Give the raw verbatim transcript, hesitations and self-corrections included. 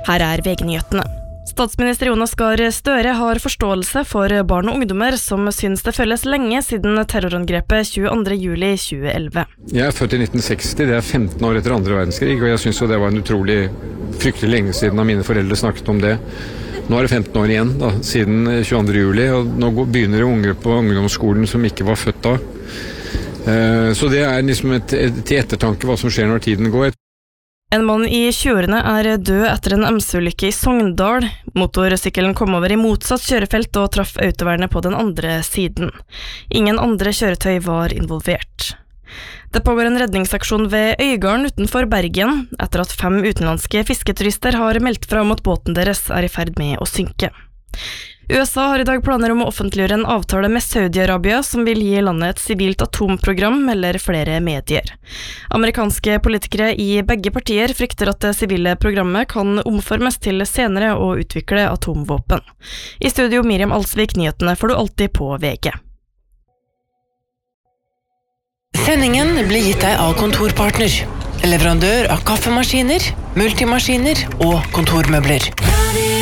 Her er V G-nyhetene. Statsminister Jonas Gahr Støre har forståelse for barn og ungdommer som synes det føles lenge siden terrorangrepet tjueandre juli tjueelleve. Jeg er født i nitten seksti, det er femten år etter andre verdenskrig, og jeg synes jo det var en utrolig fryktelig lenge siden da mine foreldre snakket om det. Nå er det femten år igjen da, siden tjueandre juli, og nå begynner det unge på ungdomsskolen som ikke var født da. Så det er liksom et, et, til ettertanke hva som skjer når tiden går. En mann i tjueårene er død etter en M S-ulykke i Sogndal. Motorsykkelen kom over i motsatt kjørefelt og traff autovernet på den andre siden. Ingen andre kjøretøy var involvert. Det pågår en redningsaksjon ved Øygarden utenfor Bergen, etter at fem utenlandske fisketurister har meldt fra om at båten deres er i ferd med å synke. U S A har i dag planer om å offentliggjøre en avtale med Saudi-Arabia som vil gi landet et sivilt atomprogram, melder flere medier. Amerikanske politikere i begge partier frykter at det sivile programmet kan omformes til senere å utvikle atomvåpen. I studio Miriam Alsvik, nyhetene får du alltid på V G. Sendingen blir gitt deg av Kontorpartner, leverandør av kaffemaskiner, multimaskiner og kontormøbler.